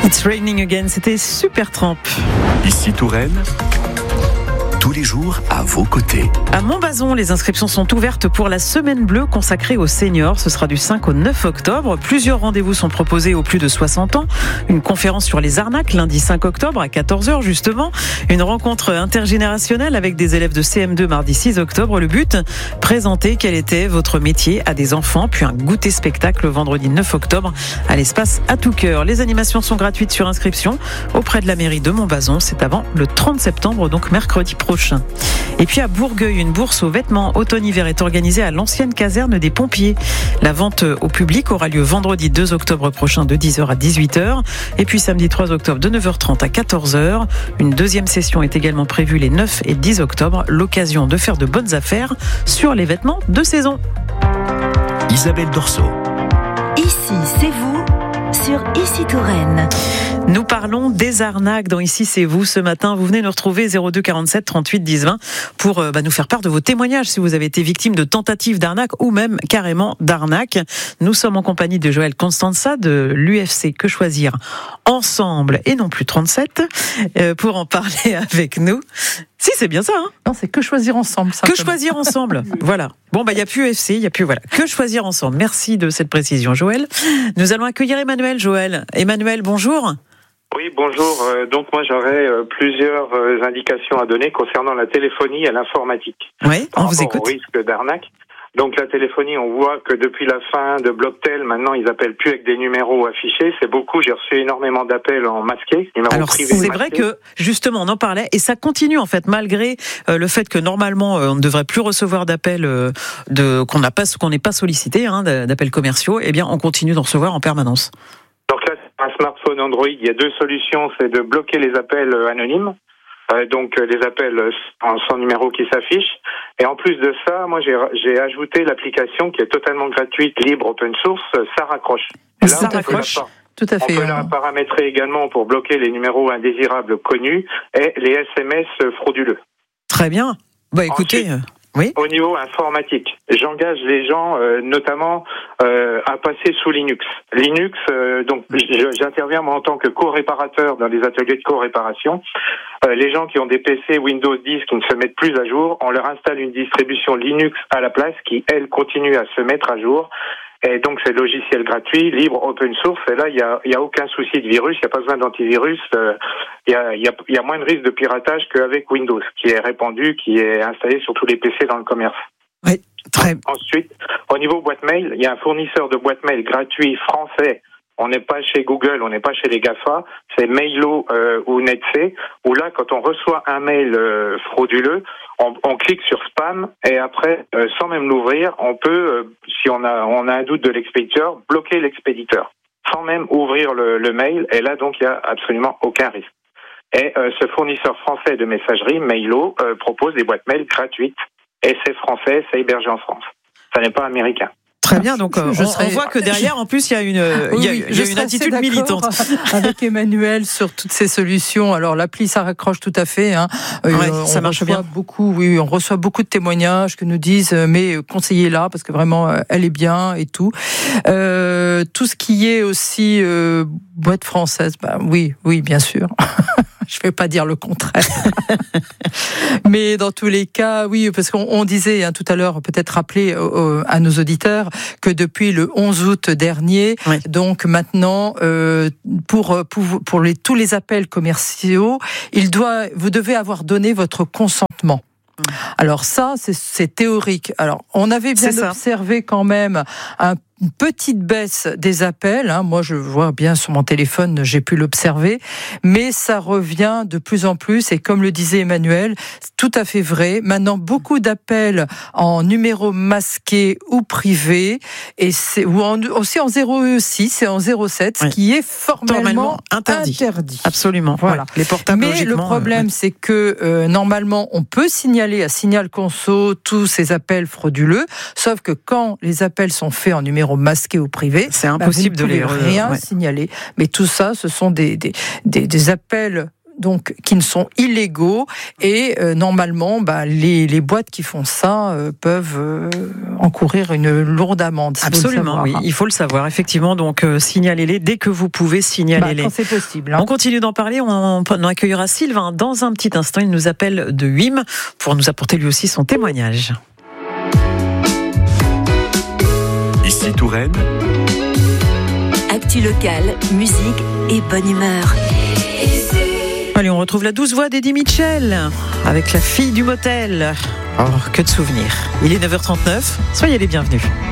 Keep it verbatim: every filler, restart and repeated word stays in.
It's Raining Again, c'était Supertramp. Ici Touraine, tous les jours à vos côtés. À Montbazon, les inscriptions sont ouvertes pour la Semaine Bleue consacrée aux seniors. Ce sera du cinq au neuf octobre. Plusieurs rendez-vous sont proposés aux plus de soixante ans. Une conférence sur les arnaques lundi cinq octobre à quatorze heures justement. Une rencontre intergénérationnelle avec des élèves de C M deux mardi six octobre. Le but, présenter quel était votre métier à des enfants. Puis un goûter spectacle vendredi neuf octobre à l'espace à tout cœur. Les animations sont gratuites sur inscription auprès de la mairie de Montbazon. C'est avant le trente septembre, donc mercredi prochain. Et puis à Bourgueil, une bourse aux vêtements automne-hiver est organisée à l'ancienne caserne des pompiers. La vente au public aura lieu vendredi deux octobre prochain de dix heures à dix-huit heures et puis samedi trois octobre de neuf heures trente à quatorze heures. Une deuxième session est également prévue les neuf et dix octobre, l'occasion de faire de bonnes affaires sur les vêtements de saison. Isabelle Dorso. Ici, c'est vous sur Ici Touraine. Nous parlons des arnaques dans Ici c'est vous ce matin. Vous venez nous retrouver zéro deux quarante-sept trente-huit dix vingt pour euh, bah, nous faire part de vos témoignages si vous avez été victime de tentatives d'arnaque ou même carrément d'arnaque. Nous sommes en compagnie de Joël Constanza de l'U F C Que Choisir Ensemble et non plus trente-sept euh, pour en parler avec nous. Si, c'est bien ça, hein. Non, c'est Que Choisir Ensemble. Que Choisir Ensemble, voilà. Bon, bah, il n'y a plus U F C, il n'y a plus, voilà. Que Choisir Ensemble. Merci de cette précision, Joël. Nous allons accueillir Emmanuel, Joël. Emmanuel, bonjour. Oui, bonjour. Euh, donc moi, j'aurais euh, plusieurs euh, indications à donner concernant la téléphonie et l'informatique. Oui, on vous écoute. Au risque d'arnaque. Donc la téléphonie, on voit que depuis la fin de Blocktel, maintenant ils appellent plus avec des numéros affichés. C'est beaucoup. J'ai reçu énormément d'appels en masqué, numéros Alors privés. c'est vrai que justement on en parlait et ça continue en fait malgré euh, le fait que normalement euh, on ne devrait plus recevoir d'appels euh, de qu'on n'a pas qu'on n'est pas sollicité hein, d'appels commerciaux. Eh bien on continue d'en recevoir en permanence. Donc là, c'est un smartphone Android. Il y a deux solutions, c'est de bloquer les appels anonymes. Euh, donc euh, les appels sans, sans numéro qui s'affichent. Et en plus de ça, moi j'ai, j'ai ajouté l'application qui est totalement gratuite, libre, open source, euh, Ça raccroche. Et là, ça raccroche. Tout à fait. On peut la paramétrer également pour bloquer les numéros indésirables connus et les S M S frauduleux. Très bien. Bah écoutez. Ensuite, Oui. au niveau informatique, j'engage les gens euh, notamment euh, à passer sous Linux. Linux, euh, donc j'interviens moi en tant que co-réparateur dans les ateliers de co-réparation. Euh, les gens qui ont des P C Windows dix qui ne se mettent plus à jour, on leur installe une distribution Linux à la place qui, elle, continue à se mettre à jour. Et donc c'est logiciel gratuit, libre, open source. Et là, il y a, il y a aucun souci de virus, il n'y a pas besoin d'antivirus. Euh, il y a, il y a, il y a moins de risque de piratage qu'avec Windows, qui est répandu, qui est installé sur tous les P C dans le commerce. Oui, très. Ensuite, au niveau boîte mail, il y a un fournisseur de boîte mail gratuit français. On n'est pas chez Google, on n'est pas chez les GAFA, c'est Mailo euh, ou Netsy, où là, quand on reçoit un mail euh, frauduleux, on, on clique sur spam et après, euh, sans même l'ouvrir, on peut, euh, si on a, on a un doute de l'expéditeur, bloquer l'expéditeur, sans même ouvrir le, le mail. Et là, donc, il n'y a absolument aucun risque. Et euh, ce fournisseur français de messagerie, Mailo, euh, propose des boîtes mail gratuites. Et c'est français, c'est hébergé en France. Ça n'est pas américain. Très bien, donc euh, on, serais... on voit que derrière, en plus, il y a une, oui, il y a, oui, il y a une attitude militante. Avec Emmanuel sur toutes ces solutions. Alors l'appli, ça raccroche tout à fait. Hein. Ouais, on ça marche bien. Beaucoup, oui, on reçoit beaucoup de témoignages que nous disent, mais conseillez-la parce que vraiment, elle est bien et tout. Euh, tout ce qui est aussi euh, boîte française, bah oui, oui, bien sûr. Je ne vais pas dire le contraire. Mais dans tous les cas, oui, parce qu'on on disait hein, tout à l'heure, peut-être rappeler euh, à nos auditeurs que depuis le onze août dernier, oui. donc maintenant, euh, pour, pour, pour les, tous les appels commerciaux, il doit, vous devez avoir donné votre consentement. Alors ça, c'est, c'est théorique. Alors, on avait bien observé quand même un une petite baisse des appels, hein. Moi je vois bien sur mon téléphone, j'ai pu l'observer, mais ça revient de plus en plus et comme le disait Emmanuel, c'est tout à fait vrai. Maintenant beaucoup d'appels en numéro masqué ou privé et c'est ou en, aussi en zéro six et en zéro sept, ce oui. qui est formellement interdit. interdit. Absolument. Voilà. Les portables. Mais le problème, euh, ouais. c'est que euh, normalement, on peut signaler à Signal Conso tous ces appels frauduleux, sauf que quand les appels sont faits en numéro masqué ou privé, c'est impossible bah, de les rien ouais. signaler. Mais tout ça, ce sont des des des, des appels donc qui ne sont illégaux. Et euh, normalement, bah, les, les boîtes qui font ça euh, peuvent euh, encourir une lourde amende. Absolument, oui, il faut le savoir. Effectivement, donc euh, signalez-les dès que vous pouvez, signalez-les. Bah, quand c'est possible. Hein. On continue d'en parler. On, on accueillera Sylvain dans un petit instant. Il nous appelle de Huim pour nous apporter lui aussi son témoignage. Ici Touraine. Actu locale, musique et bonne humeur. Allez, on retrouve la douce voix d'Eddie Mitchell avec La fille du motel. Oh, que de souvenirs. Il est neuf heures trente-neuf. Soyez les bienvenus.